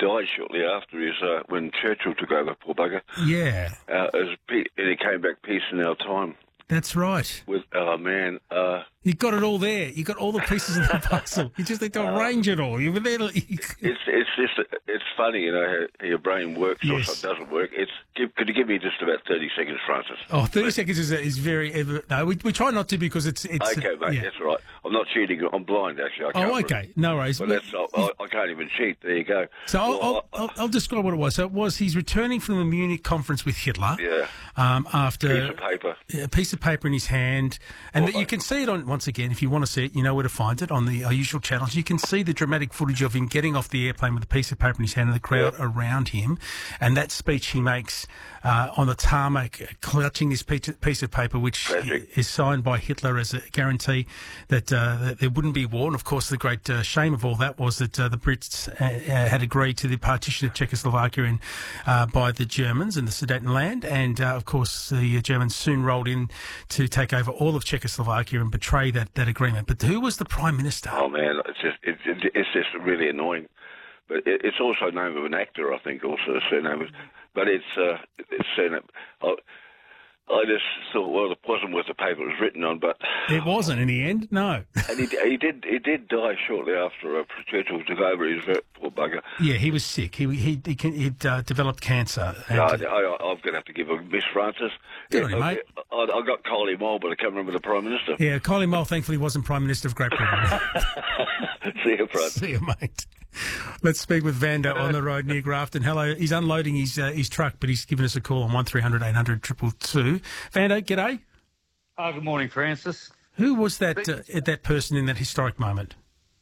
died shortly after when Churchill took over, poor bugger. Yeah. And he came back, peace in our time. That's right. With You got it all there. You got all the pieces of the puzzle. You just need to arrange it all. You were there. It's funny, how your brain works or it doesn't work. Could you give me just about 30 seconds, Francis? Oh, 30 seconds is very... No, we try not to because it's... Okay, mate, that's all right. I'm not cheating. I'm blind, actually. Okay. No worries. But I can't even cheat. There you go. So I'll describe what it was. So it was he's returning from the Munich conference with Hitler. Yeah. After... Piece of paper. A piece of paper in his hand. And you can see it on... Once again, if you want to see it, you know where to find it on the usual channels. You can see the dramatic footage of him getting off the airplane with a piece of paper in his hand and the crowd around him. And that speech he makes on the tarmac, clutching this piece of paper, which is signed by Hitler as a guarantee that there wouldn't be war. And, of course, the great shame of all that was that the Brits had agreed to the partition of Czechoslovakia by the Germans and the Sudetenland. And, of course, the Germans soon rolled in to take over all of Czechoslovakia and betray that agreement. But who was the Prime Minister? Oh, man, it's just really annoying. But it's also the name of an actor, I think, also a surname. But it's surname. I just thought, well, it wasn't what the paper was written on, but it wasn't in the end. No, and he did die shortly after Churchill took over. He's a poor bugger. Yeah, he was sick. He'd developed cancer. I'm going to have to give a miss, Francis. Good on you, mate. I got Coley Mole, but I can't remember the Prime Minister. Yeah, Coley Mole thankfully wasn't Prime Minister of Great Britain. See you, Francis. See you, mate. Let's speak with Vando on the road near Grafton. Hello. He's unloading his truck, but he's given us a call on 1300 800 222. Vando, g'day. Good morning, Francis. Who was that person in that historic moment?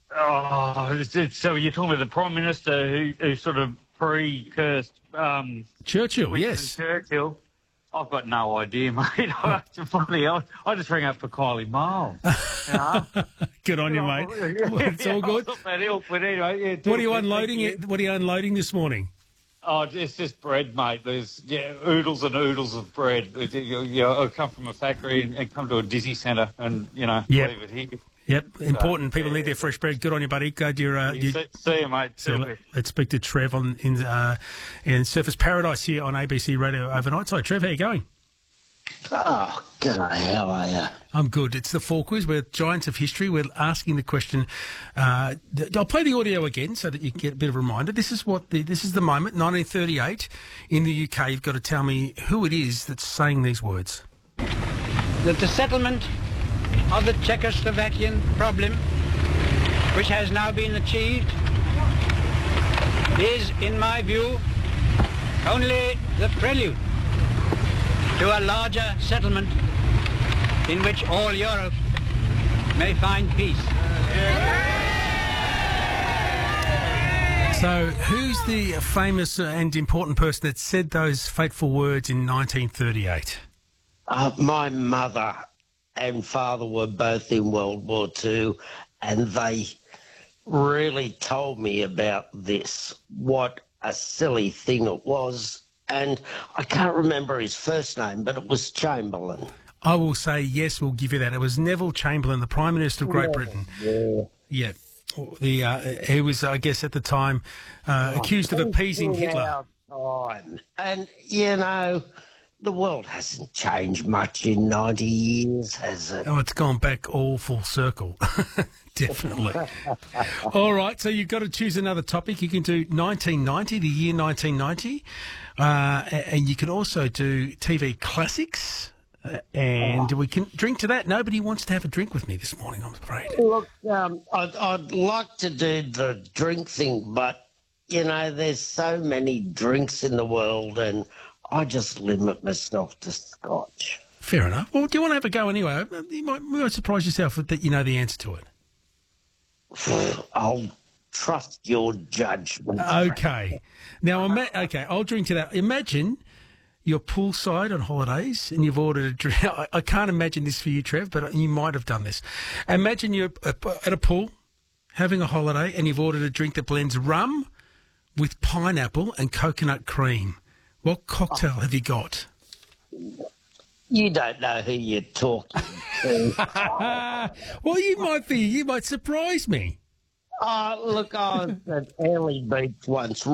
So you're talking about the Prime Minister who sort of precursed... Churchill, yes. Churchill. I've got no idea, mate. I just rang up for Kylie Mole. Good on you, mate. It's all good. But anyway, what are you unloading? What are you unloading this morning? Oh, it's just bread, mate. There's oodles and oodles of bread. I come from a factory and come to a Dizzy Centre and leave it here. Yep, important. People need their fresh bread. Good on you, buddy. Glad you're... See you, mate. Let's speak to Trev in Surfers Paradise here on ABC Radio overnight. So, Trev, how you going? Oh, g'day. How are you? I'm good. It's the Fall Quiz. We're giants of history. We're asking the question. I'll play the audio again so that you can get a bit of a reminder. This is the moment, 1938, in the UK. You've got to tell me who it is that's saying these words. That the settlement of the Czechoslovakian problem, which has now been achieved, is, in my view, only the prelude to a larger settlement in which all Europe may find peace. So, who's the famous and important person that said those fateful words in 1938? My mother and father were both in World War II, and they really told me about this, what a silly thing it was. And I can't remember his first name, but it was Chamberlain. I will say yes, we'll give you that. It was Neville Chamberlain, the Prime Minister of Great Britain. Yeah. He was, I guess, at the time accused of appeasing Hitler. And, the world hasn't changed much in 90 years, has it? Oh, it's gone back all full circle. Definitely. All right, so you've got to choose another topic. You can do 1990, the year 1990, and you can also do TV classics, and we can drink to that. Nobody wants to have a drink with me this morning, I'm afraid. Look, I'd like to do the drink thing, but, there's so many drinks in the world, and I just limit myself to scotch. Fair enough. Well, do you want to have a go anyway? You might surprise yourself that you know the answer to it. I'll trust your judgment. Okay. Now, I'll drink to that. Imagine you're poolside on holidays and you've ordered a drink. I can't imagine this for you, Trev, but you might have done this. Imagine you're at a pool having a holiday and you've ordered a drink that blends rum with pineapple and coconut cream. What cocktail have you got? You don't know who you're talking to. Well, you might surprise me. Look, I was at Early Beach once.